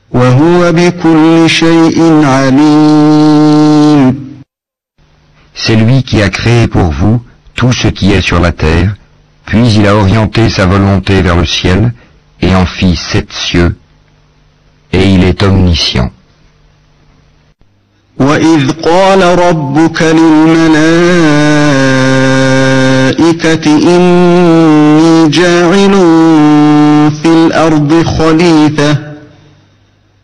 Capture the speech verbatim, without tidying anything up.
وهو بكل شيء عليم. C'est lui qui a créé pour vous tout ce qui est sur la terre, puis il a orienté sa volonté vers le ciel et en fit sept cieux, et il est omniscient. وَإِذْ قَالَ رَبُّكَ لِلْمَلَائِكَةِ إِنِّي جَاعِلٌ فِي الْأَرْضِ خَلِيفَةً